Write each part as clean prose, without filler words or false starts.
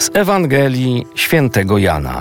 Z Ewangelii Świętego Jana.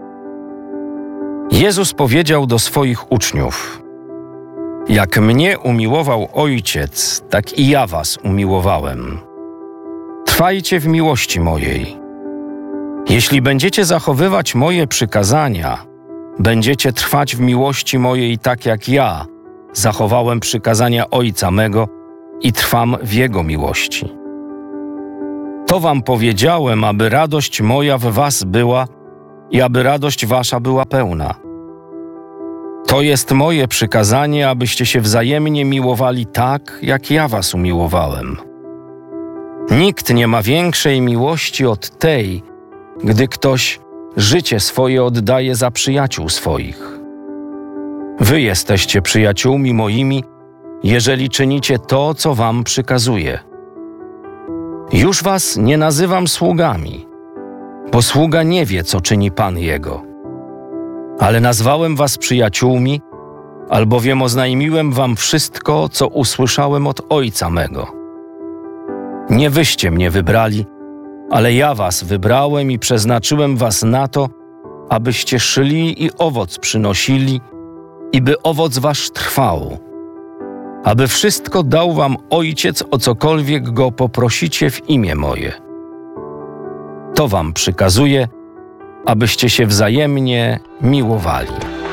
Jezus powiedział do swoich uczniów: Jak mnie umiłował Ojciec, tak i ja was umiłowałem. Trwajcie w miłości mojej. Jeśli będziecie zachowywać moje przykazania, będziecie trwać w miłości mojej tak jak ja zachowałem przykazania Ojca mego i trwam w Jego miłości. To wam powiedziałem, aby radość moja w was była i aby radość wasza była pełna. To jest moje przykazanie, abyście się wzajemnie miłowali tak, jak ja was umiłowałem. Nikt nie ma większej miłości od tej, gdy ktoś życie swoje oddaje za przyjaciół swoich. Wy jesteście przyjaciółmi moimi, jeżeli czynicie to, co wam przykazuję. Już was nie nazywam sługami, bo sługa nie wie, co czyni Pan jego. Ale nazwałem was przyjaciółmi, albowiem oznajmiłem wam wszystko, co usłyszałem od Ojca mego. Nie wyście mnie wybrali, ale ja was wybrałem i przeznaczyłem was na to, abyście szli i owoc przynosili, i by owoc wasz trwał, aby wszystko dał wam Ojciec, o cokolwiek go poprosicie w imię moje. To wam przykazuję, abyście się wzajemnie miłowali.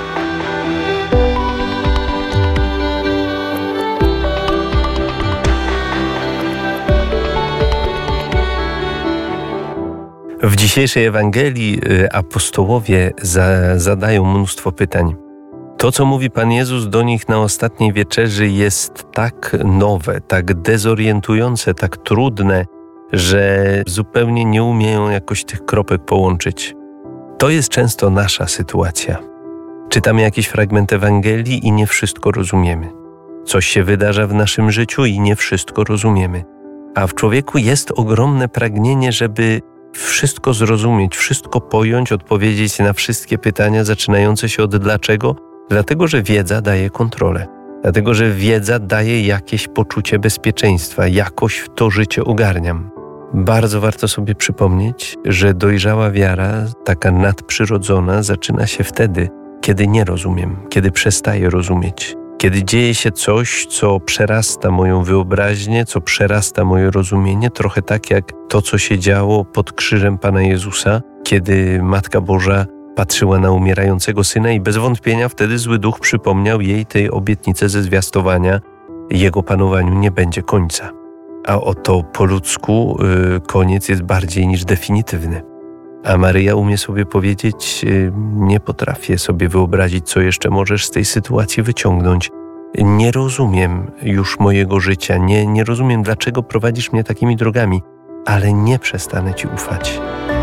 W dzisiejszej Ewangelii apostołowie zadają mnóstwo pytań. To, co mówi Pan Jezus do nich na ostatniej wieczerzy, jest tak nowe, tak dezorientujące, tak trudne, że zupełnie nie umieją jakoś tych kropek połączyć. To jest często nasza sytuacja. Czytamy jakiś fragment Ewangelii i nie wszystko rozumiemy. Coś się wydarza w naszym życiu i nie wszystko rozumiemy. A w człowieku jest ogromne pragnienie, żeby wszystko zrozumieć, wszystko pojąć, odpowiedzieć na wszystkie pytania zaczynające się od dlaczego. Dlatego, że wiedza daje kontrolę. Dlatego, że wiedza daje jakieś poczucie bezpieczeństwa. Jakoś w to życie ogarniam. Bardzo warto sobie przypomnieć, że dojrzała wiara, taka nadprzyrodzona, zaczyna się wtedy, kiedy nie rozumiem, kiedy przestaję rozumieć. Kiedy dzieje się coś, co przerasta moją wyobraźnię, co przerasta moje rozumienie, trochę tak jak to, co się działo pod krzyżem Pana Jezusa, kiedy Matka Boża patrzyła na umierającego Syna i bez wątpienia wtedy zły duch przypomniał jej tej obietnicy ze zwiastowania: Jego panowaniu nie będzie końca. A oto po ludzku koniec jest bardziej niż definitywny. A Maryja umie sobie powiedzieć: nie potrafię sobie wyobrazić, co jeszcze możesz z tej sytuacji wyciągnąć. Nie rozumiem już mojego życia, nie rozumiem, dlaczego prowadzisz mnie takimi drogami, ale nie przestanę Ci ufać.